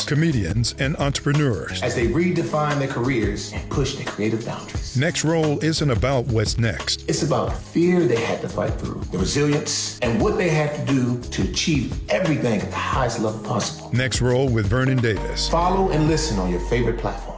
comedians, and entrepreneurs. As they redefine their careers and push their creative boundaries. Next Roll isn't about what's next. It's about the fear they had to fight through, the resilience, and what they had to do to achieve everything at the highest level possible. Next Roll with Vernon Davis. Follow and listen on your favorite platform.